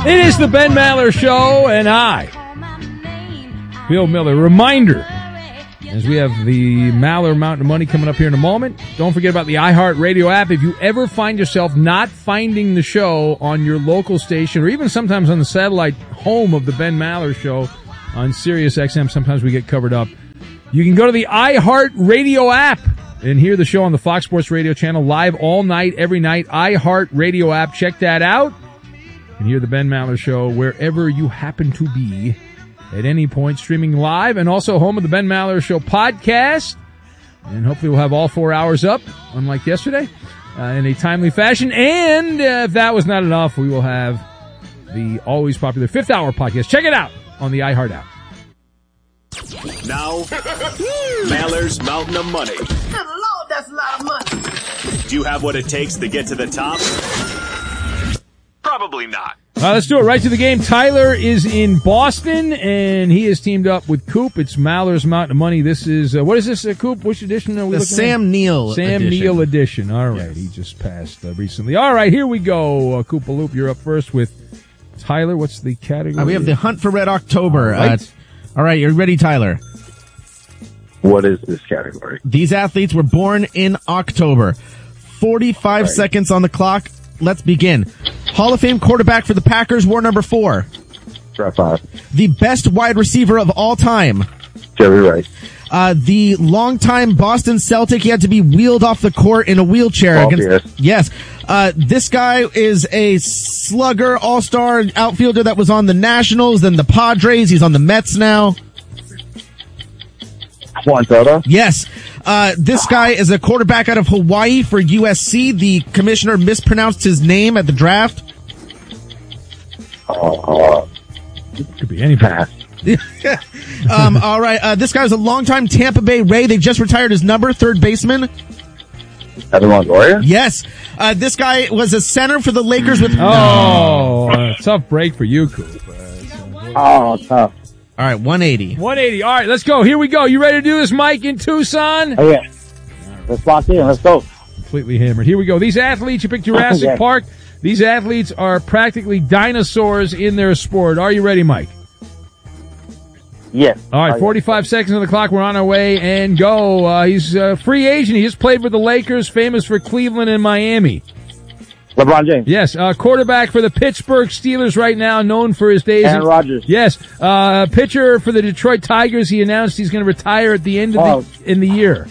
It is the Ben Maller Show, and I, Bill Miller. Reminder, as we have the Maller Mountain of Money coming up here in a moment, don't forget about the iHeartRadio app. If you ever find yourself not finding the show on your local station, or even sometimes on the satellite home of the Ben Maller Show on Sirius XM, sometimes we get covered up, you can go to the iHeartRadio app and hear the show on the Fox Sports Radio channel live all night, every night. iHeartRadio app. Check that out. And hear the Ben Maller Show wherever you happen to be at any point, streaming live, and also home of the Ben Maller Show podcast. And hopefully we'll have all 4 hours up, unlike yesterday, in a timely fashion. And if that was not enough, we will have the always popular 5th Hour podcast. Check it out on the iHeart app. Now, Maller's Mountain of Money. Good Lord, that's a lot of money. Do you have what it takes to get to the top? Probably not. Let's do it right to the game. Tyler is in Boston, and he is teamed up with Coop. It's Maller's Mountain of Money. This is, what is this, Coop? Which edition are we looking at? Sam Neill edition. All right. Yes. He just passed recently. All right, here we go. Koopaloop, you're up first with Tyler. What's the category? We have the Hunt for Red October. All right, you ready, Tyler? What is this category? These athletes were born in October. 45 seconds on the clock. Let's begin. Hall of Fame quarterback for the Packers, war number 4. Draft 5. The best wide receiver of all time. Jerry Rice. The longtime Boston Celtic, he had to be wheeled off the court in a wheelchair. Yes. This guy is a slugger, all-star outfielder that was on the Nationals, then the Padres. He's on the Mets now. Juan Soto? Yes. This guy is a quarterback out of Hawaii for USC. The commissioner mispronounced his name at the draft. Could be anybody. All right. This guy's a longtime Tampa Bay Ray. They just retired his number, third baseman. Evan Longoria? Yes. This guy was a center for the Lakers with... Tough break for you, Coop. Tough. All right, 180. 180. All right, let's go. Here we go. You ready to do this, Mike, in Tucson? Oh, yeah. Let's lock in. Let's go. Completely hammered. Here we go. These athletes, you picked Jurassic Park. These athletes are practically dinosaurs in their sport. Are you ready, Mike? Yes. All right, 45 seconds on the clock. We're on our way, and go. He's a free agent. He just played with the Lakers, famous for Cleveland and Miami. LeBron James. Yes, quarterback for the Pittsburgh Steelers right now, known for his days. Aaron Rodgers. Yes, pitcher for the Detroit Tigers. He announced he's going to retire at the end of the year.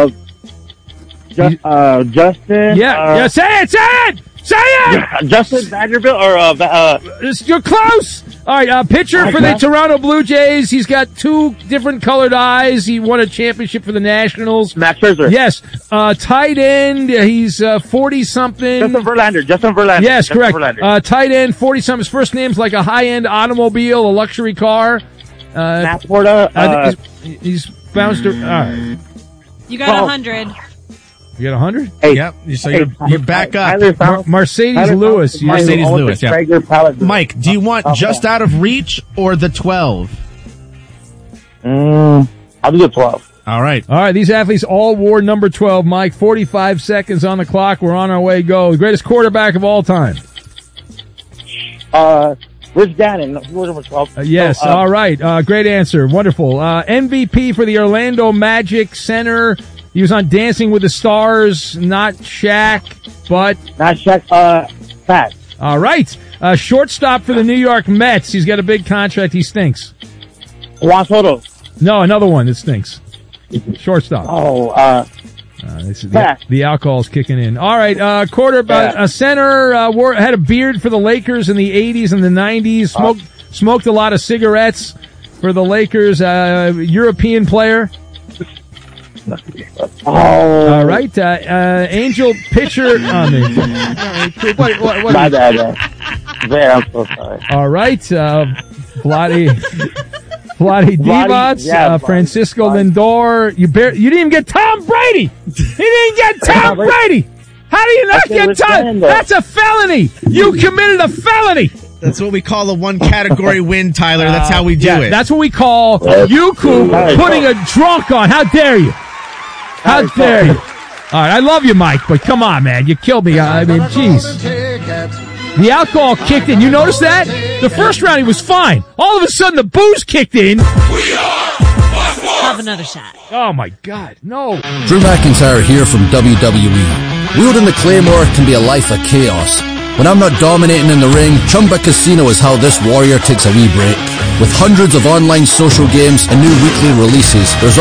Justin. Yeah, say it! Say it! Justin Vanderbilt You're close! All right, pitcher for the Toronto Blue Jays. He's got 2 different colored eyes. He won a championship for the Nationals. Max Scherzer. Yes. Tight end. He's 40-something. Justin Verlander. Yes, correct. Tight end, 40-something. His first name's like a high-end automobile, a luxury car. Matt Porta. He's bounced. All right. You got 100. You got 100? Hey, yep. So you're back up. Mercedes Lewis. Mercedes Lewis, yeah. Mike, do you want just out of reach or the 12? I'll do the 12. All right. All right, these athletes all wore number 12, Mike. 45 seconds on the clock. We're on our way. Go. The greatest quarterback of all time. Rich Gannon. He was number 12. Yes, all right. Great answer. Wonderful. MVP for the Orlando Magic center. He was on Dancing with the Stars, not Shaq, but... Not Shaq, Fat. All right. Shortstop for the New York Mets. He's got a big contract. He stinks. Juan Soto. No, another one that stinks. Shortstop. The alcohol's kicking in. All right, quarterback, a center, had a beard for the Lakers in the 80s and the 90s, smoked a lot of cigarettes for the Lakers, European player. All right, Angel pitcher. My bad. I'm so sorry. All right, Vlade Divac, Francisco Lindor. You didn't even get Tom Brady. He didn't get Tom Brady. How do you not get Tom? That's a felony. You committed a felony. That's what we call a one category win, Tyler. That's how we do it. That's what we call you, Coop, putting a drunk on. How dare you? How dare you? All right, I love you, Mike, but come on, man. You killed me. I mean, jeez. The alcohol kicked in. You notice that? The first round he was fine. All of a sudden the booze kicked in. Have another shot. Oh my God, no. Drew McIntyre here from WWE. Wielding the Claymore can be a life of chaos. When I'm not dominating in the ring, Chumba Casino is how this warrior takes a wee break. With hundreds of online social games and new weekly releases, there's